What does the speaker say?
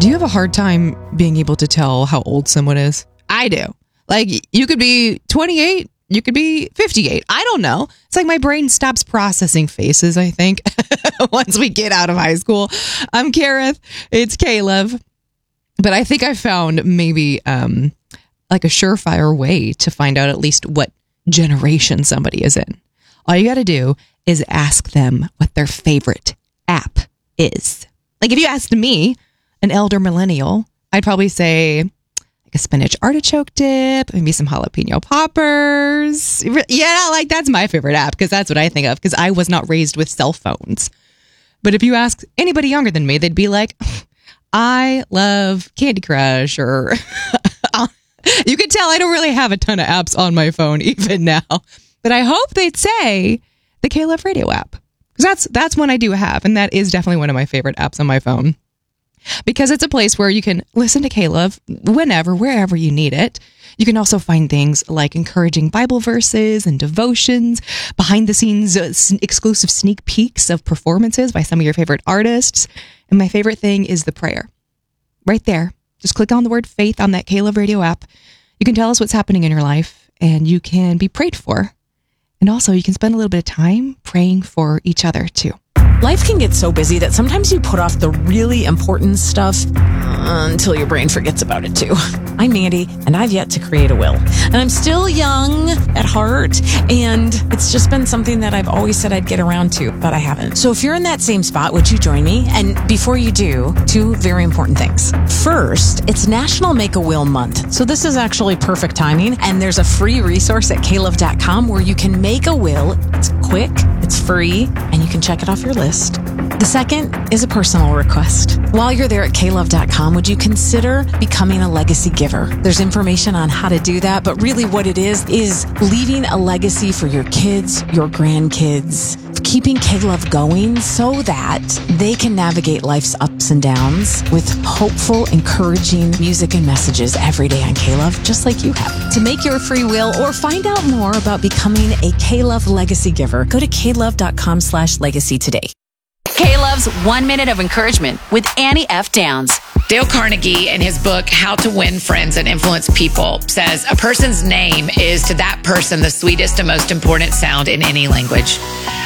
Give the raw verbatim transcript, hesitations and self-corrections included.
Do you have a hard time being able to tell how old someone is? I do. Like, you could be twenty-eight, you could be fifty-eight. I don't know. It's like my brain stops processing faces, I think, once we get out of high school. I'm Kareth. It's Caleb. But I think I found maybe um, like a surefire way to find out at least what generation somebody is in. All you got to do is ask them what their favorite app is. Like, if you asked me, an elder millennial, I'd probably say like a spinach artichoke dip, maybe some jalapeno poppers. Yeah, like that's my favorite app because that's what I think of because I was not raised with cell phones. But if you ask anybody younger than me, they'd be like, I love Candy Crush, or you could tell I don't really have a ton of apps on my phone even now. But I hope they'd say the K-Love Radio app because that's that's one I do have, and that is definitely one of my favorite apps on my phone. Because it's a place where you can listen to K-Love whenever, wherever you need it. You can also find things like encouraging Bible verses and devotions, behind the scenes uh, exclusive sneak peeks of performances by some of your favorite artists. And my favorite thing is the prayer. Right there. Just click on the word faith on that K-Love Radio app. You can tell us what's happening in your life and you can be prayed for. And also you can spend a little bit of time praying for each other too. Life can get so busy that sometimes you put off the really important stuff uh, until your brain forgets about it too. I'm Mandy, and I've yet to create a will. And I'm still young at heart, and it's just been something that I've always said I'd get around to, but I haven't. So if you're in that same spot, would you join me? And before you do, two very important things. First, it's National Make a Will Month. So this is actually perfect timing, and there's a free resource at K Love dot com where you can make a will. It's quick, it's free, and you can check it off your list. The second is a personal request. While you're there at K Love dot com, would you consider becoming a legacy giver? There's information on how to do that, but really what it is, is leaving a legacy for your kids, your grandkids, keeping K-Love going so that they can navigate life's ups and downs with hopeful, encouraging music and messages every day on K-Love, just like you have. To make your free will or find out more about becoming a K-Love legacy giver, go to K Love dot com slash legacy today. K-Love's One Minute of Encouragement with Annie F. Downs. Dale Carnegie, in his book, How to Win Friends and Influence People, says a person's name is to that person the sweetest and most important sound in any language.